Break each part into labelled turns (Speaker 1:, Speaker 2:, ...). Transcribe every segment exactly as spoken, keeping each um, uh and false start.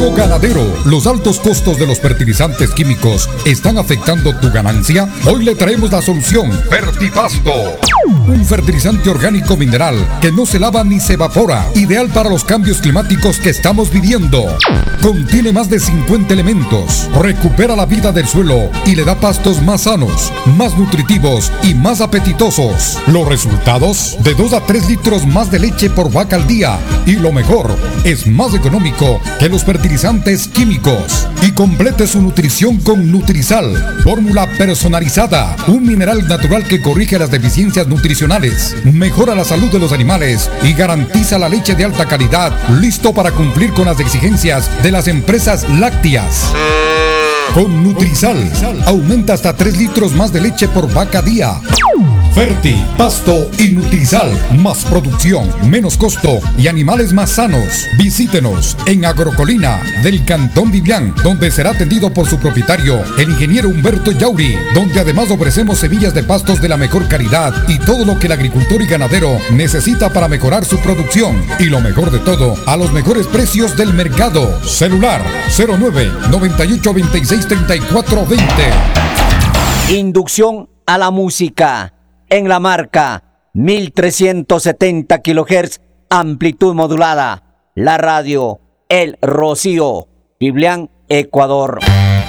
Speaker 1: Amigo ganadero, ¿los altos costos de los fertilizantes químicos están afectando tu ganancia? Hoy le traemos la solución. Fertipasto, un fertilizante orgánico mineral que no se lava ni se evapora, ideal para los cambios climáticos que estamos viviendo. Contiene más de cincuenta elementos, recupera la vida del suelo y le da pastos más sanos, más nutritivos y más apetitosos. Los resultados: de dos a tres litros más de leche por vaca al día, y lo mejor, es más económico que los fertilizantes químicos. Y complete su nutrición con Nutrizal, fórmula personalizada, un mineral natural que corrige las deficiencias nutricionales, mejora la salud de los animales y garantiza la leche de alta calidad, listo para cumplir con las exigencias de las empresas lácteas. Con Nutrizal, aumenta hasta tres litros más de leche por vaca día. Ferti, Pasto y Nutrizal. Más producción, menos costo y animales más sanos. Visítenos en Agrocolina del Cantón Vivian, donde será atendido por su propietario, el ingeniero Humberto Yauri, donde además ofrecemos semillas de pastos de la mejor calidad y todo lo que el agricultor y ganadero necesita para mejorar su producción. Y lo mejor de todo, a los mejores precios del mercado. Celular cero nueve, noventa y ocho, veintiséis, treinta y cuatro, veinte.
Speaker 2: Inducción a la música en la marca mil trescientos setenta kilohertz, amplitud modulada. La radio El Rocío, Biblián, Ecuador.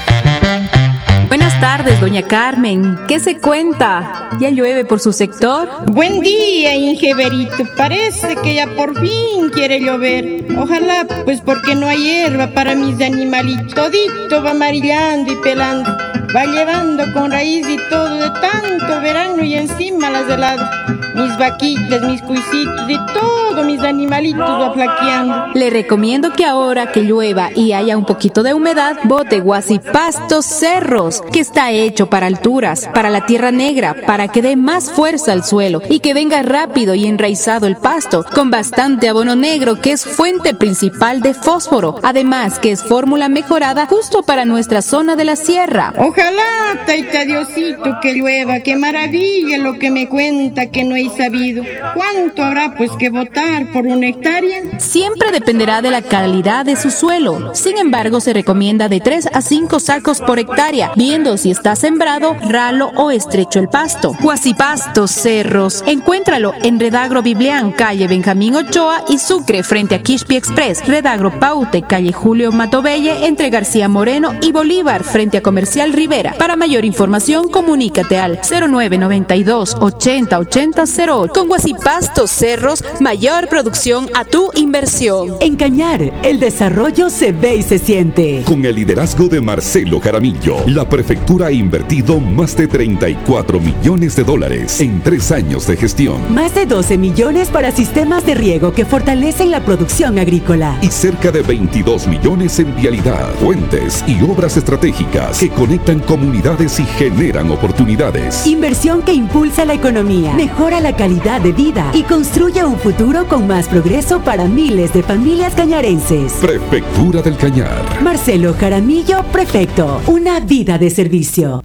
Speaker 3: Buenas tardes, doña Carmen. ¿Qué se cuenta? ¿Ya llueve por su sector?
Speaker 4: Buen día, Ingeberito. Parece que ya por fin quiere llover. Ojalá, pues porque no hay hierba para mis animalitos. Todito va amarillando y pelando. Va llevando con raíz y todo de tanto verano y encima las heladas. Mis vaquitas, mis cuisitos y todo mis animalitos va flaqueando.
Speaker 3: Le recomiendo que ahora que llueva y haya un poquito de humedad, bote Guasipastos Cerros, que está hecho para alturas, para la tierra negra, para que dé más fuerza al suelo y que venga rápido y enraizado el pasto, con bastante abono negro que es fuente principal de fósforo, además que es fórmula mejorada justo para nuestra zona de la sierra.
Speaker 4: Ojalá, taita Diosito, que llueva, qué maravilla lo que me cuenta que no he sabido. ¿Cuánto habrá pues que botar por una hectárea?
Speaker 3: Siempre dependerá de la calidad de su suelo. Sin embargo, se recomienda de tres a cinco sacos por hectárea, viendo si está sembrado, ralo o estrecho el pasto. Guasipastos Cerros, encuéntralo en Redagro Biblián, calle Benjamín Ochoa y Sucre, frente a Quispi Express. Redagro Paute, calle Julio Matobelle, entre García Moreno y Bolívar, frente a Comercial Rivera. Para mayor información, comunícate al cero nueve noventa y dos, ochenta, ochenta, cero ocho. Con Guasipastos Cerros, mayor producción a tu inversión.
Speaker 5: En Cañar, el desarrollo se ve y se siente.
Speaker 6: Con el liderazgo de Marcelo Jaramillo, la prefectura ha invertido más de treinta y cuatro millones de dólares en tres años de gestión.
Speaker 5: Más de doce millones para sistemas de riego que fortalecen la producción agrícola.
Speaker 6: Y cerca de veintidós millones en vialidad, puentes y obras estratégicas que conectan comunidades y generan oportunidades.
Speaker 5: Inversión que impulsa la economía, mejora la calidad de vida y construye un futuro con más progreso para miles de familias cañarenses.
Speaker 6: Prefectura del Cañar.
Speaker 5: Marcelo Jaramillo, prefecto. Una vida de servicio.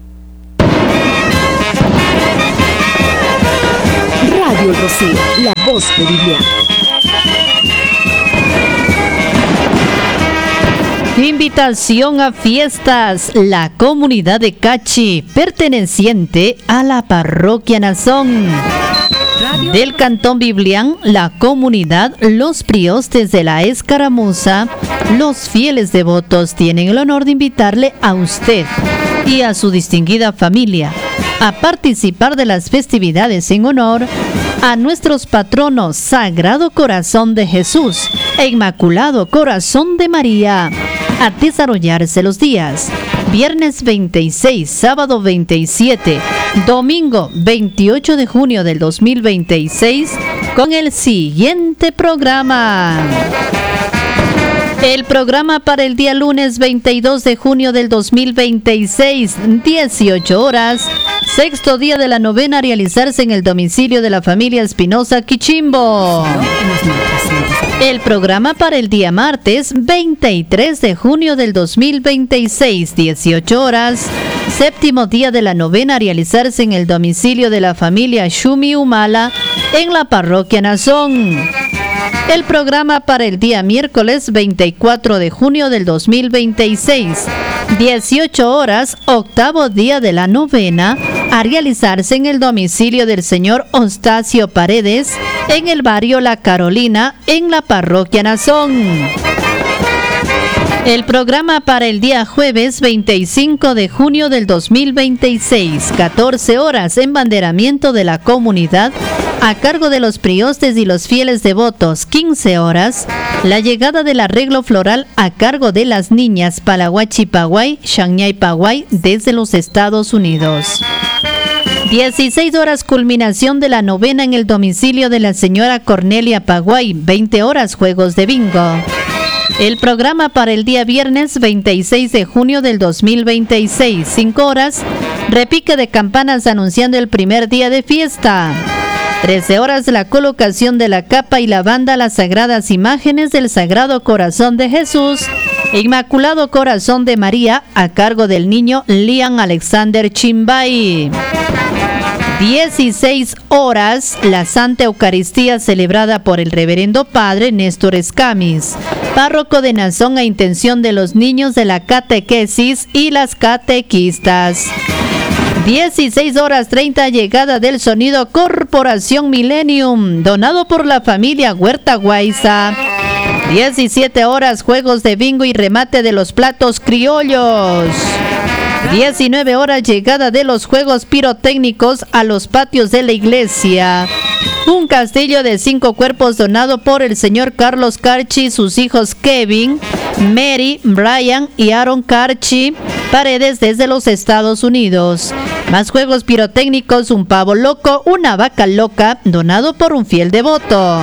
Speaker 5: Radio Rocío, la voz de Biblia.
Speaker 7: Invitación a fiestas. La comunidad de Cachi, perteneciente a la parroquia Nazón del Cantón Biblián, la comunidad, los priostes de la Escaramuza, los fieles devotos tienen el honor de invitarle a usted y a su distinguida familia a participar de las festividades en honor a nuestros patronos Sagrado Corazón de Jesús e Inmaculado Corazón de María, a desarrollarse los días viernes veintiséis, sábado veintisiete, domingo veintiocho de junio del dos mil veintiséis, con el siguiente programa. El programa para el día lunes veintidós de junio del dos mil veintiséis, dieciocho horas, sexto día de la novena a realizarse en el domicilio de la familia Espinosa Quichimbo. El programa para el día martes veintitrés de junio del dos mil veintiséis, dieciocho horas, séptimo día de la novena a realizarse en el domicilio de la familia Shumi Humala en la parroquia Nazón. El programa para el día miércoles veinticuatro de junio del dos mil veintiséis, dieciocho horas, octavo día de la novena, a realizarse en el domicilio del señor Ostacio Paredes, en el barrio La Carolina, en la parroquia Nazón. El programa para el día jueves veinticinco de junio del dos mil veintiséis, catorce horas, embanderamiento de la comunidad a cargo de los priostes y los fieles devotos. quince horas, la llegada del arreglo floral a cargo de las niñas Palahuachi Paguay, Shanyay Paguay, desde los Estados Unidos. dieciséis horas, culminación de la novena en el domicilio de la señora Cornelia Paguay. veinte horas, juegos de bingo. El programa para el día viernes veintiséis de junio del dos mil veintiséis, cinco horas, repique de campanas anunciando el primer día de fiesta. trece horas, la colocación de la capa y la banda a las sagradas imágenes del Sagrado Corazón de Jesús, Inmaculado Corazón de María, a cargo del niño Lian Alexander Chimbay. dieciséis horas, la Santa Eucaristía celebrada por el Reverendo Padre Néstor Escamis, párroco de Nazón, a intención de los niños de la catequesis y las catequistas. dieciséis horas treinta, llegada del sonido Corporación Millennium, donado por la familia Huerta Guaiza. diecisiete horas, juegos de bingo y remate de los platos criollos. diecinueve horas, llegada de los juegos pirotécnicos a los patios de la iglesia. Un castillo de cinco cuerpos donado por el señor Carlos Carchi, sus hijos Kevin, Mary, Brian y Aaron Carchi Paredes, desde los Estados Unidos. Más juegos pirotécnicos, un pavo loco, una vaca loca, donado por un fiel devoto.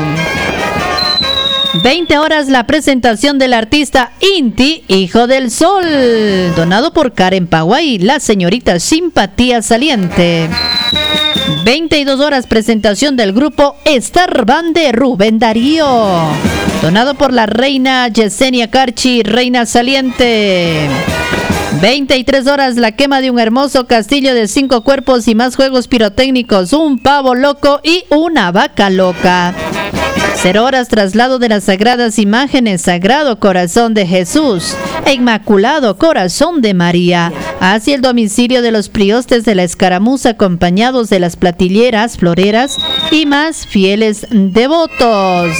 Speaker 7: veinte horas, la presentación del artista Inti, Hijo del Sol, donado por Karen Paguay, la señorita Simpatía Saliente. veintidós horas, presentación del grupo Star Band de Rubén Darío, donado por la reina Yesenia Carchi, Reina Saliente. veintitrés horas, la quema de un hermoso castillo de cinco cuerpos y más juegos pirotécnicos, un pavo loco y una vaca loca. Cero horas, traslado de las sagradas imágenes Sagrado Corazón de Jesús e Inmaculado Corazón de María hacia el domicilio de los priostes de la Escaramuza, acompañados de las platilleras, floreras y más fieles devotos.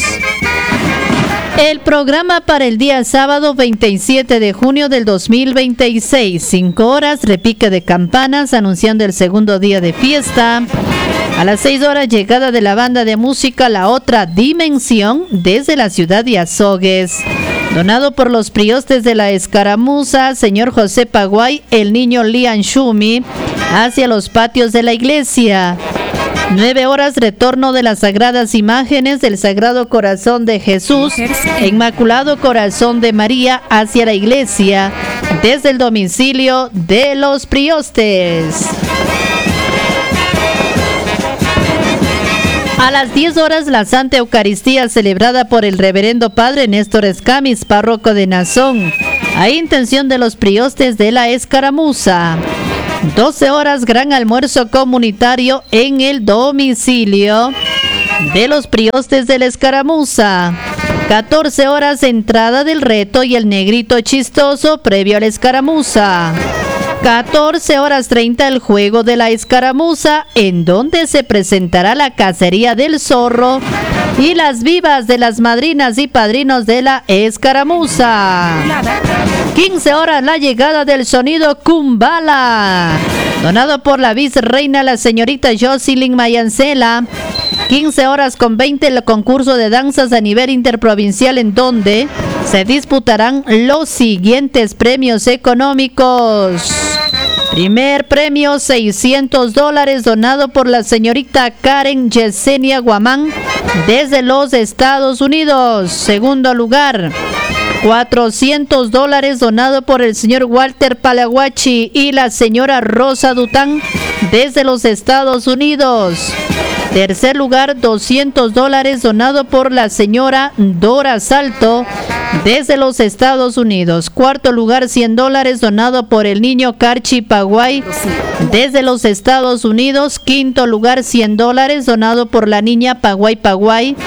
Speaker 7: El programa para el día sábado veintisiete de junio del dos mil veintiséis, cinco horas, repique de campanas anunciando el segundo día de fiesta. A las seis horas, llegada de la banda de música La Otra Dimensión desde la ciudad de Azogues, donado por los priostes de la Escaramuza, señor José Paguay, el niño Lian Shumi, hacia los patios de la iglesia. nueve horas, retorno de las sagradas imágenes del Sagrado Corazón de Jesús e Inmaculado Corazón de María hacia la iglesia desde el domicilio de los priostes. A las diez horas, la Santa Eucaristía celebrada por el Reverendo Padre Néstor Escamis, párroco de Nazón, a intención de los priostes de la Escaramuza. doce horas, gran almuerzo comunitario en el domicilio de los priostes de la Escaramuza. catorce horas, entrada del reto y el negrito chistoso previo a la Escaramuza. catorce horas treinta, el juego de la Escaramuza, en donde se presentará la cacería del zorro y las vivas de las madrinas y padrinos de la Escaramuza. quince horas, la llegada del sonido Kumbala, donado por la vicereina la señorita Jocelyn Mayancela. quince horas con veinte, el concurso de danzas a nivel interprovincial, en donde se disputarán los siguientes premios económicos. Primer premio, seiscientos dólares, donado por la señorita Karen Yesenia Guamán desde los Estados Unidos. Segundo lugar, cuatrocientos dólares, donado por el señor Walter Palahuachi y la señora Rosa Dután desde los Estados Unidos. Tercer lugar, doscientos dólares, donado por la señora Dora Salto desde los Estados Unidos. Cuarto lugar, cien dólares, donado por el niño Carchi Paguay desde los Estados Unidos. Quinto lugar, cien dólares, donado por la niña Paguay Paguay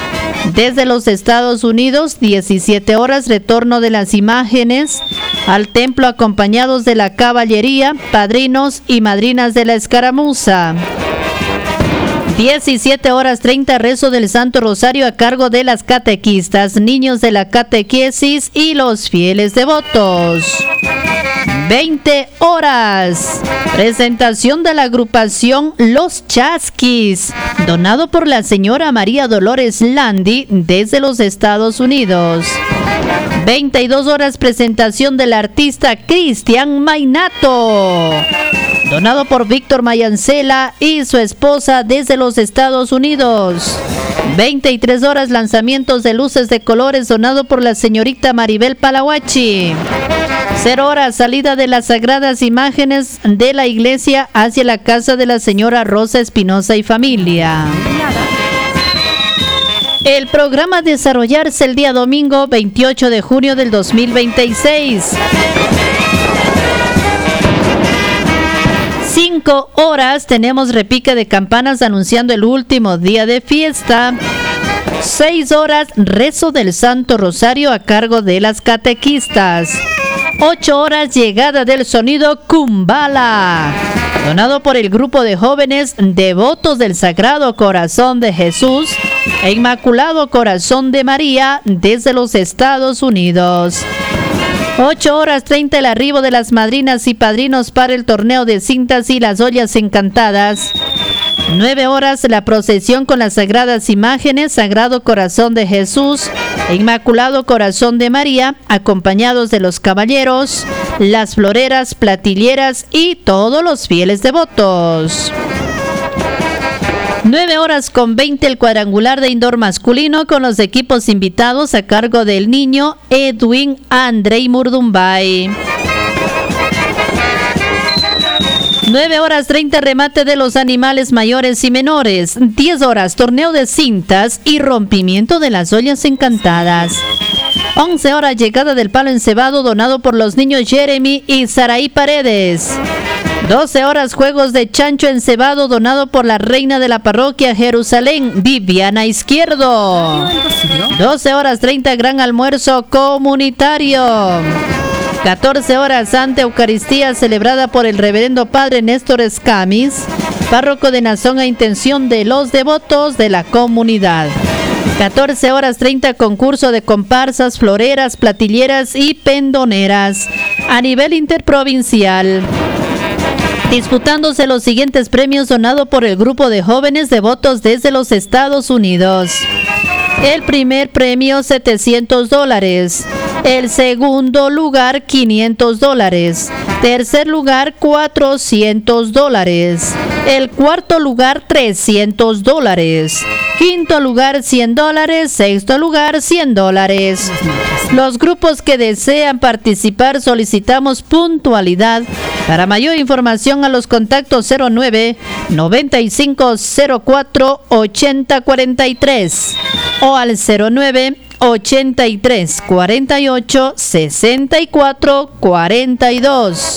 Speaker 7: Desde los Estados Unidos, diecisiete horas, retorno de las imágenes al templo acompañados de la caballería, padrinos y madrinas de la escaramuza. diecisiete horas treinta, rezo del Santo Rosario a cargo de las catequistas, niños de la catequesis y los fieles devotos. veinte horas, presentación de la agrupación Los Chasquis, donado por la señora María Dolores Landi desde los Estados Unidos. veintidós horas, presentación del artista Cristian Mainato, donado por Víctor Mayancela y su esposa desde los Estados Unidos. veintitrés horas, lanzamientos de luces de colores, donado por la señorita Maribel Palahuachi. cero horas, salida de las sagradas imágenes de la iglesia hacia la casa de la señora Rosa Espinosa y familia. El programa a desarrollarse el día domingo veintiocho de junio del dos mil veintiséis. cinco horas, tenemos repique de campanas anunciando el último día de fiesta. seis horas, rezo del Santo Rosario a cargo de las catequistas. ocho horas, llegada del sonido Kumbala, donado por el grupo de jóvenes devotos del Sagrado Corazón de Jesús e Inmaculado Corazón de María desde los Estados Unidos. ocho horas treinta, el arribo de las madrinas y padrinos para el torneo de cintas y las ollas encantadas. nueve horas, la procesión con las sagradas imágenes, Sagrado Corazón de Jesús e Inmaculado Corazón de María, acompañados de los caballeros, las floreras, platilleras y todos los fieles devotos. nueve horas con veinte, el cuadrangular de indoor masculino con los equipos invitados a cargo del niño Edwin Andrei Murdumbay. nueve horas treinta, remate de los animales mayores y menores. diez horas, torneo de cintas y rompimiento de las ollas encantadas. once horas, llegada del palo encebado donado por los niños Jeremy y Saraí Paredes. doce horas, juegos de chancho encebado donado por la reina de la parroquia Jerusalén, Viviana Izquierdo. doce horas treinta, gran almuerzo comunitario. catorce horas, Santa Eucaristía celebrada por el reverendo padre Néstor Escamis, párroco de Nazón a intención de los devotos de la comunidad. catorce horas treinta, concurso de comparsas, floreras, platilleras y pendoneras a nivel interprovincial. Disputándose los siguientes premios donados por el grupo de jóvenes devotos desde los Estados Unidos. El primer premio, setecientos dólares. El segundo lugar, quinientos dólares. Tercer lugar, cuatrocientos dólares. El cuarto lugar, trescientos dólares. Quinto lugar, cien dólares. Sexto lugar, cien dólares. Los grupos que desean participar solicitamos puntualidad. Para mayor información a los contactos cero nueve, noventa y cinco cero cuatro, ochenta cuarenta y tres o al cero nueve, ochenta y tres cuarenta y ocho, sesenta y cuatro cuarenta y dos.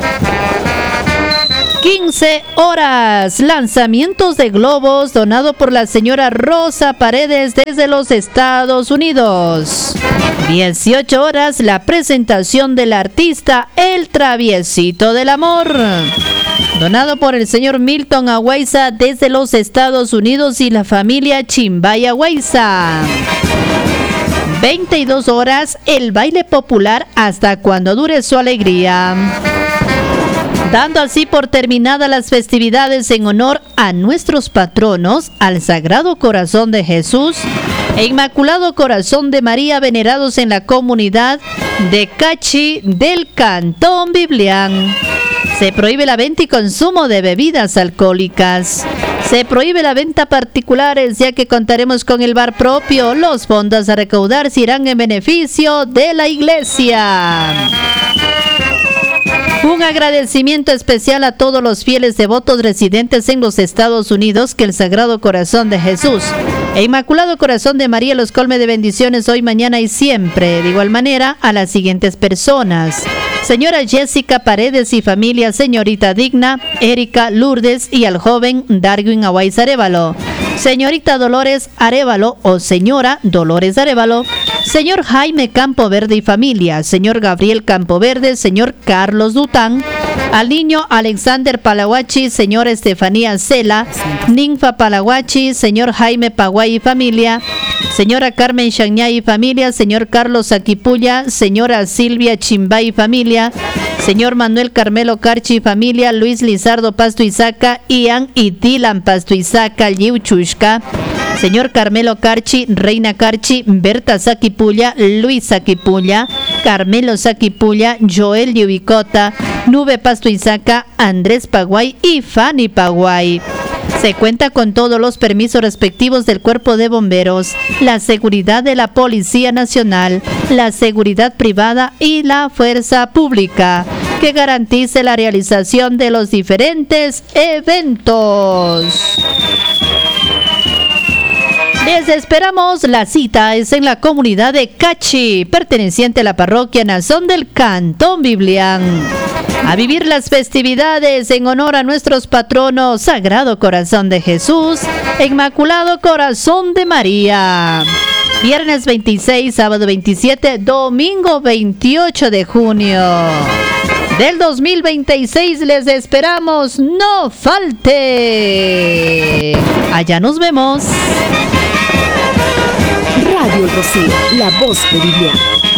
Speaker 7: quince horas, lanzamientos de globos donado por la señora Rosa Paredes desde los Estados Unidos. dieciocho horas, la presentación del artista El Traviesito del Amor, donado por el señor Milton Agüeiza desde los Estados Unidos y la familia Chimbay Agüeiza. veintidós horas, el baile popular hasta cuando dure su alegría, dando así por terminadas las festividades en honor a nuestros patronos, al Sagrado Corazón de Jesús e Inmaculado Corazón de María, venerados en la comunidad de Cachi del Cantón Biblián. Se prohíbe la venta y consumo de bebidas alcohólicas. Se prohíbe la venta a particulares, ya que contaremos con el bar propio. Los fondos a recaudar se irán en beneficio de la iglesia. Un agradecimiento especial a todos los fieles devotos residentes en los Estados Unidos, que el Sagrado Corazón de Jesús e Inmaculado Corazón de María los colme de bendiciones hoy, mañana y siempre. De igual manera, a las siguientes personas: señora Jessica Paredes y familia, señorita Digna, Erika Lourdes y al joven Darwin Aguaiza Arévalo. señorita Dolores Arévalo o señora Dolores Arévalo, señor Jaime Campoverde y familia, señor Gabriel Campoverde, señor Carlos Dután, al niño Alexander Palaguachi, señor Estefanía Cela, Ninfa Palaguachi, señor Jaime Paguay y familia, señora Carmen Chañay y familia, señor Carlos Aquipulla, señora Silvia Chimbay y familia, señor Manuel Carmelo Carchi y familia, Luis Lizardo Pasto Isaca, Ian y Dylan Pasto Isaca, Liuchushka, señor Carmelo Carchi, Reina Carchi, Berta Saquipulla, Luis Saquipulla, Carmelo Saquipulla, Joel Yubicota, Nube Pasto Isaca, Andrés Paguay y Fanny Paguay. Se cuenta con todos los permisos respectivos del Cuerpo de Bomberos, la seguridad de la Policía Nacional, la seguridad privada y la fuerza pública, que garantice la realización de los diferentes eventos. Les esperamos, la cita es en la comunidad de Cachi, perteneciente a la parroquia Nazón del Cantón Biblián. A vivir las festividades en honor a nuestros patronos Sagrado Corazón de Jesús, Inmaculado Corazón de María. Viernes veintiséis, sábado veintisiete, domingo veintiocho de junio del dos mil veintiséis. Les esperamos, no falte. Allá nos vemos.
Speaker 5: Radio El Rocío, la voz de Biblián.